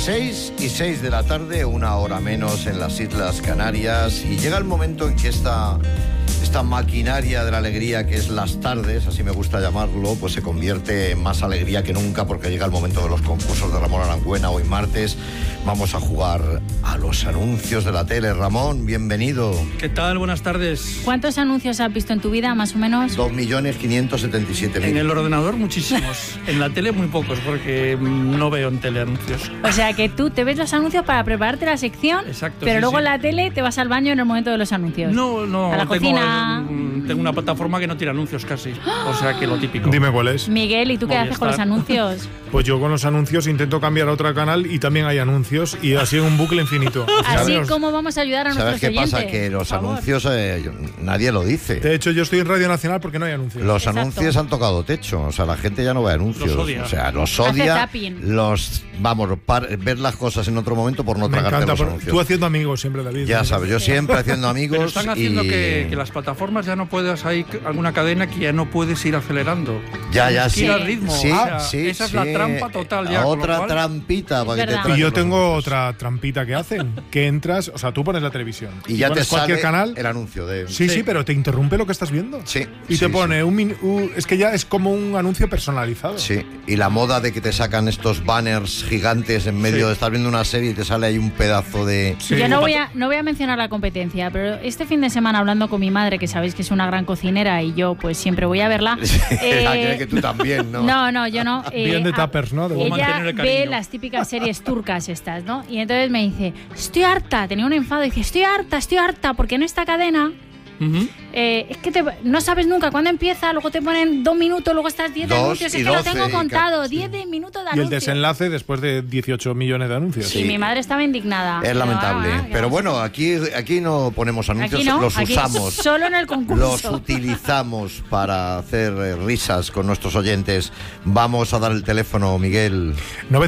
6:06 de la tarde, 1 hora menos en las Islas Canarias, y llega el momento en que esta maquinaria de la alegría que es las tardes, así me gusta llamarlo, pues se convierte en más alegría que nunca, porque llega el momento de los concursos de Ramón Arangüena. Hoy martes vamos a jugar a los anuncios de la tele. Ramón, bienvenido. ¿Qué tal? Buenas tardes. ¿Cuántos anuncios has visto en tu vida, más o menos? 2.577.000. En el ordenador muchísimos. En la tele muy pocos, porque no veo en tele anuncios. O sea que tú te ves los anuncios para prepararte la sección. Exacto, pero sí, luego sí. en la tele te vas al baño en el momento de los anuncios. No, a la cocina. Tengo una plataforma que no tira anuncios casi. O sea que lo típico. Dime cuál es. Miguel, ¿y tú qué haces con los anuncios? Pues yo con los anuncios intento cambiar a otro canal y también hay anuncios, y así en un bucle infinito. Así como vamos a ayudar a nuestros ¿Sabes qué oyentes? pasa? Que los anuncios nadie lo dice. De hecho, yo estoy en Radio Nacional porque no hay anuncios. Los Exacto. anuncios han tocado techo, o sea, la gente ya no ve anuncios. Los odia. O sea, los Hace odia. zapping. Ver las cosas en otro momento por no Me tragarte encanta. los Tú anuncios. haciendo amigos siempre, David. Ya sabes, yo siempre haciendo amigos. Pero están haciendo y... que las plataformas ya no puedas, hay alguna cadena que ya no puedes ir acelerando. Ya, Tienes que sí. ir al ritmo. Sí, O sea, sí, esa es sí. la trampa total ya. con lo Otra cual- trampita para que te verdad. traigan Y yo los tengo anuncios. otra trampita que hacen, que entras, o sea, tú pones la televisión Y ya te pones cualquier sale canal. el anuncio de... Sí, pero te interrumpe lo que estás viendo. Sí, Y sí, te pone es que ya es como un anuncio personalizado. Sí, y la moda de que te sacan estos banners gigantes en medio Sí. de estar viendo una serie y te sale ahí un pedazo de... Sí. Yo no voy a mencionar la competencia, pero este fin de semana hablando con mi madre, que sabéis que es una gran cocinera y yo pues siempre voy a verla. Que tú también, ¿no? No, yo no. Bien de tuppers, ¿no? De mantener Ella el ve cariño. las típicas series turcas estas, ¿no? Y entonces me dice, estoy harta, tenía un enfado, y dice, estoy harta, porque en esta cadena Ujú. es que no sabes nunca cuándo empieza, luego te ponen 2 minutos, luego estás 10 2 anuncios, y es que lo 12, tengo contado, sí. 10 minutos de Y el anuncios. desenlace después de 18 millones de anuncios. Sí. Y mi madre estaba indignada. Es Pero lamentable. bueno, Pero ¿qué bueno, vamos a aquí no ponemos hacer? anuncios, Aquí no, los aquí usamos. solo en el concurso. Los utilizamos para hacer risas con nuestros oyentes. Vamos a dar el teléfono, Miguel.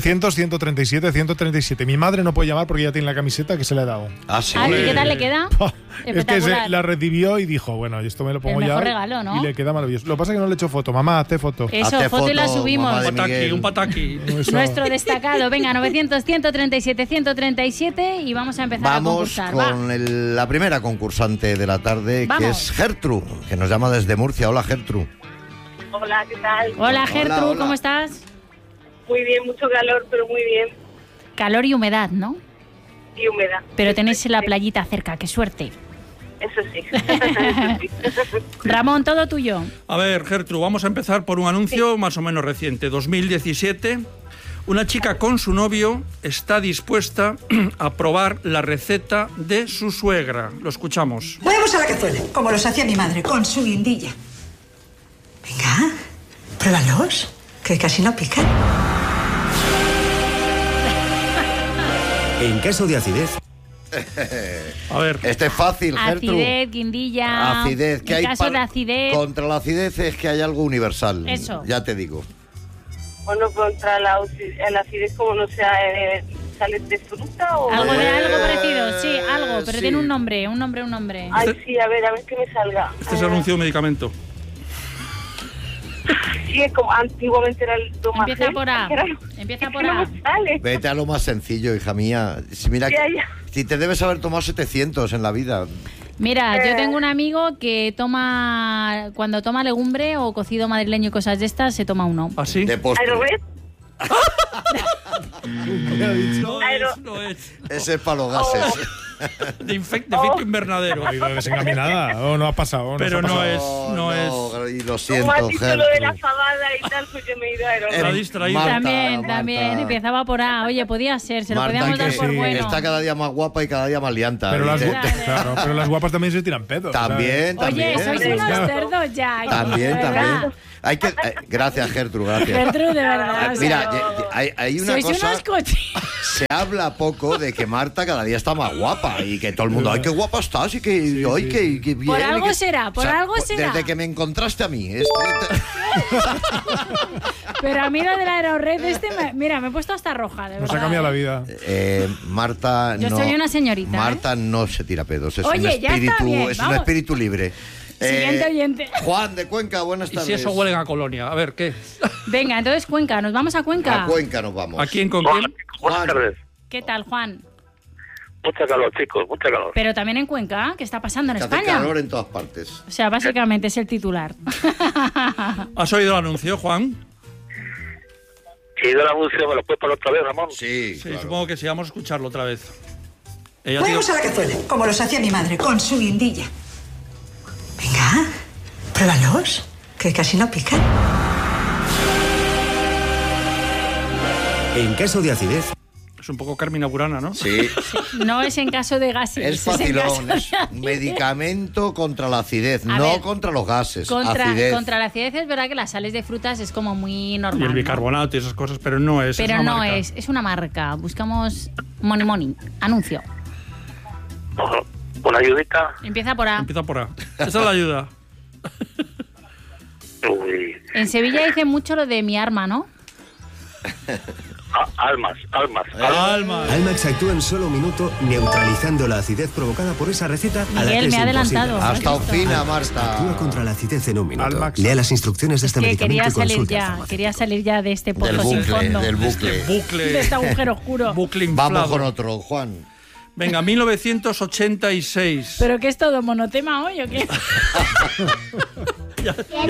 900-137-137. Mi madre no puede llamar porque ya tiene la camiseta que se le ha dado. Ah, sí. Ay, ¿qué tal le queda? Es que Espectacular. la recibió y dijo, bueno, esto me lo pongo El ya. mejor regalo, ¿no? Y le queda maravilloso. Lo que pasa es que no le he hecho foto. Mamá, hazte foto. Eso, Hazte foto y la foto, subimos. mamá de Pataki, Miguel. un pataki. Eso. Nuestro destacado. Venga, 900-137-137 y vamos a empezar a Vamos concursar. Va. con la primera concursante de la tarde, que Vamos. es Gertrude, que nos llama desde Murcia. Hola, Gertrude. Hola, ¿qué tal? Hola, Gertrude, hola. ¿cómo estás? Muy bien, mucho calor, pero muy bien. Calor y humedad, ¿no? Y humedad. Pero tenéis la playita cerca, qué suerte. Eso sí. Ramón, todo tuyo. A ver, Gertrude, vamos a empezar por un anuncio más o menos reciente. 2017. Una chica con su novio está dispuesta a probar la receta de su suegra. Lo escuchamos. Huevos a la cazuela, como los hacía mi madre, con su guindilla. Venga, pruébalos, que casi no pican. En caso de acidez, A ver, Este es fácil, Gertrude. Acidez, guindilla. Acidez. En caso de acidez. Contra la acidez es que hay algo universal. Eso. Ya te digo. Bueno, contra la acidez, como no sea, ¿sale de fruta o...? Algo de algo parecido, sí, algo, pero sí. tiene un nombre. Ay, sí, a ver que me salga. este es anuncio de medicamento. Sí, es como antiguamente era el tomate. Empieza por A. Empieza por A. No me sale. Vete a lo más sencillo, hija mía. Si, mira, Ya, ya. si te debes haber tomado 700 en la vida. Mira, yo tengo un amigo que cuando toma legumbre o cocido madrileño y cosas de estas, se toma uno. ¿Así? De postre. ¿Aerobet? No es. Ese es para los gases. De efecto invernadero. Ha ido desencaminada o no ha pasado. Pero se ha no pasado. es. Y lo siento, Como has dicho lo de la Gertrude. fabada y tal, pues yo me he ido a Aerobet. Está distraído. Marta, También, empezaba por A. Oye, podía ser, se lo Marta, podíamos dar que por sí, bueno. está cada día más guapa y cada día más lianta. Pero las, ¿viste? claro, pero las guapas también se tiran pedos. También, Oye, también. sois unos cerdos ya. También, de verdad. también. Hay que, gracias, Gertrude, gracias. Gertrude, de verdad. o Mira, sea, hay una sois cosa. unos cochinos. Se habla poco de que Marta cada día está más guapa y que todo el mundo, ay, qué guapa estás y que, ay, que bien. Por y algo que-". será, por algo será. Desde que me encontraste a mí. Pero a mí lo de la Aerored mira, me he puesto hasta roja, de verdad. Nos ha cambiado la vida. Marta Yo no. soy una señorita, Marta no se tira pedos. Es Oye, un ya está espíritu, bien, es un vamos. espíritu libre. Siguiente oyente. Juan de Cuenca, buenas Y tardes. si eso huelen a colonia. A ver, ¿qué? Venga, entonces Cuenca, nos vamos a Cuenca. A Cuenca nos vamos. ¿A quién con quién? Juan, ¿Qué tal, Juan? Mucha calor, chicos, mucha calor. Pero también en Cuenca, ¿qué está pasando en Que hace España? calor en todas partes. O sea, básicamente es el titular. ¿Has oído el anuncio, Juan? Si doy el anuncio, ¿me lo puedes poner otra vez, Ramón? Sí, Sí, claro. supongo que sí. Vamos a escucharlo otra vez. Ella Huevos a la cazuela, como los hacía mi madre, con su guindilla. Venga, pruébalos, que casi no pican. En caso de acidez, es un poco Carmina Burana, ¿no? Sí, No es en caso de gases. es en caso facilón. de- Es un medicamento contra la acidez, A no ver, contra los gases. Contra acidez. la acidez es verdad que las sales de frutas es como muy Y normal. el ¿no? bicarbonato y esas cosas, pero no es. Pero es una no marca. es una marca. Buscamos Money. Anuncio. Ojo, una ayudita. Empieza por A. Empieza por A. Esa es la ayuda. Uy. En Sevilla dicen mucho lo de mi arma, ¿no? Almas. Alma. Almax actúa en solo un minuto neutralizando la acidez provocada por esa receta a la Miguel, que es me ha imposible. adelantado. Ha estado fina, Actúa Marta. contra la acidez en un minuto. Almax. Lea las instrucciones de este Que medicamento quería y salir consulte al ya. farmacéutico. Quería salir ya de este Del pozo sin bucle, fondo. del De bucle. este bucle. De este agujero oscuro. Bucle inflado. Vamos con otro, Juan. Venga, 1986. ¿Pero qué es todo monotema hoy o qué?